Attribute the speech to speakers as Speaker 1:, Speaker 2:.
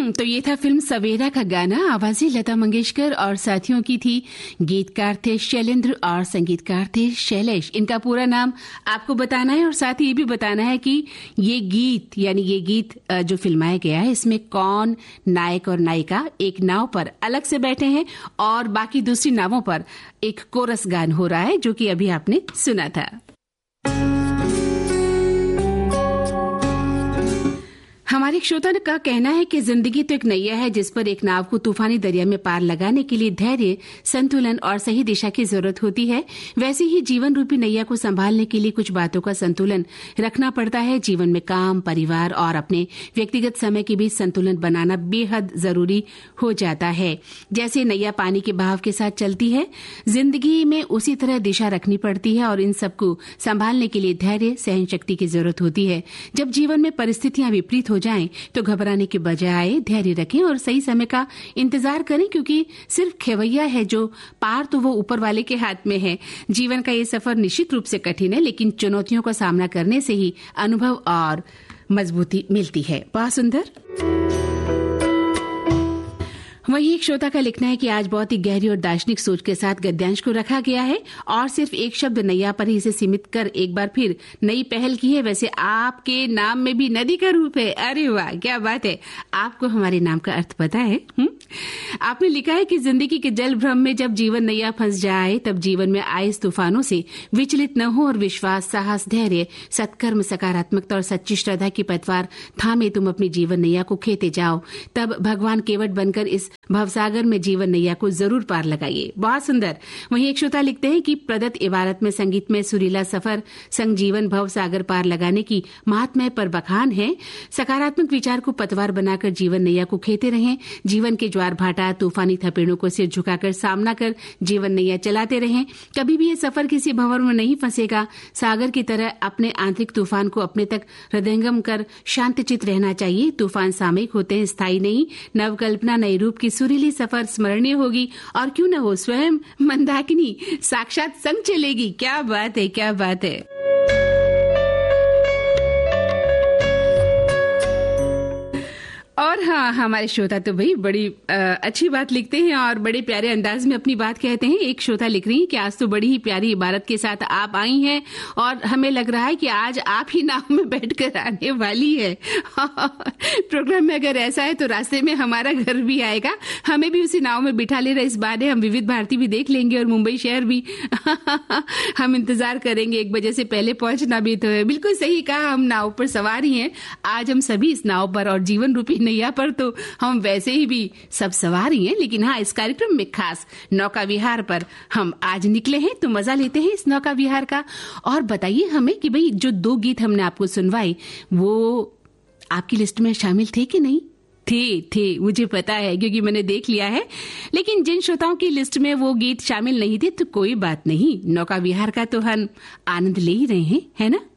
Speaker 1: तो ये था फिल्म सवेरा का गाना। आवाजें लता मंगेशकर और साथियों की थी। गीतकार थे शैलेंद्र और संगीतकार थे शैलेश। इनका पूरा नाम आपको बताना है और साथ ही ये भी बताना है कि ये गीत जो फिल्माया गया है इसमें कौन नायक और नायिका एक नाव पर अलग से बैठे हैं और बाकी दूसरी नावों पर एक कोरस गान हो रहा है, जो कि अभी आपने सुना था। हमारे एक श्रोता का कहना है कि जिंदगी तो एक नैया है जिस पर एक नाव को तूफानी दरिया में पार लगाने के लिए धैर्य, संतुलन और सही दिशा की जरूरत होती है। वैसे ही जीवन रूपी नैया को संभालने के लिए कुछ बातों का संतुलन रखना पड़ता है। जीवन में काम, परिवार और अपने व्यक्तिगत समय के बीच संतुलन बनाना बेहद जरूरी हो जाता है। जैसे नैया पानी के बहाव के साथ चलती है, जिंदगी में उसी तरह दिशा रखनी पड़ती है और इन सबको संभालने के लिए धैर्य, सहन शक्ति की जरूरत होती है। जब जीवन में परिस्थितियां विपरीत हो जाएं तो घबराने के बजाय धैर्य रखें और सही समय का इंतजार करें, क्योंकि सिर्फ खेवैया है जो पार तो वो ऊपर वाले के हाथ में है। जीवन का ये सफर निश्चित रूप से कठिन है, लेकिन चुनौतियों का सामना करने से ही अनुभव और मजबूती मिलती है। बहुत सुंदर। वहीं एक श्रोता का लिखना है कि आज बहुत ही गहरी और दार्शनिक सोच के साथ गद्यांश को रखा गया है और सिर्फ एक शब्द नैया पर ही इसे सीमित कर एक बार फिर नई पहल की है। वैसे आपके नाम में भी नदी का रूप है। अरे वाह, क्या बात है। आपको हमारे नाम का अर्थ पता है? आपने लिखा है कि जिंदगी के जल भ्रम में जब जीवन नैया फंस जाए तब जीवन में आए इस तूफानों से विचलित न हो और विश्वास, साहस, धैर्य, सत्कर्म, सकारात्मकता और सच्ची श्रद्धा की पतवार थामे तुम अपनी जीवन नैया को खेते जाओ। तब भगवान केवट बनकर इस भवसागर में जीवन नैया को जरूर पार लगाइए। बहुत सुंदर। वहीं एक श्रोता लिखते हैं कि प्रदत्त इबारत में संगीत में सुरीला सफर संग जीवन भवसागर पार लगाने की महात्म्य पर बखान है। सकारात्मक विचार को पतवार बनाकर जीवन नैया को खेते रहें। जीवन के ज्वार भाटा, तूफानी थपेड़ों को सिर झुकाकर सामना कर जीवन नैया चलाते रहें। कभी भी ये सफर किसी भंवर में नहीं फंसेगा। सागर की तरह अपने आंतरिक तूफान को अपने तक हृदयंगम कर शांतचित रहना चाहिए। तूफान सामयिक होते हैं, स्थायी नहीं। नवकल्पना नए रूप की सुरीली सफर स्मरणीय होगी और क्यों न हो स्वयं मंदाकिनी साक्षात संग चलेगी। क्या बात है, क्या बात है। और हाँ, हमारे श्रोता तो भाई बड़ी अच्छी बात लिखते हैं और बड़े प्यारे अंदाज में अपनी बात कहते हैं। एक श्रोता लिख रही है कि आज तो बड़ी ही प्यारी इबारत के साथ आप आई हैं और हमें लग रहा है कि आज आप ही नाव में बैठकर आने वाली है। प्रोग्राम में अगर ऐसा है तो रास्ते में हमारा घर भी आएगा, हमें भी उसी नाव में बिठा ले रहा। इस बार हम विविध भारती भी देख लेंगे और मुंबई शहर भी। हम इंतजार करेंगे, 1 बजे से पहले पहुंचना भी तो है। बिल्कुल सही कहा, हम नाव पर सवार ही हैं। आज हम सभी इस नाव पर और जीवन रूपी नैया पर तो हम वैसे ही भी सब सवार ही हैं, लेकिन हाँ, इस कार्यक्रम में खास नौका विहार पर हम आज निकले हैं, तो मजा लेते हैं इस नौका विहार का। और बताइए हमें कि भाई जो 2 गीत हमने आपको सुनवाए वो आपकी लिस्ट में शामिल थे कि नहीं? थे, मुझे पता है क्योंकि मैंने देख लिया है। लेकिन जिन श्रोताओं की लिस्ट में वो गीत शामिल नहीं थे तो कोई बात नहीं, नौका विहार का तो हम आनंद ले ही रहे हैं, है ना।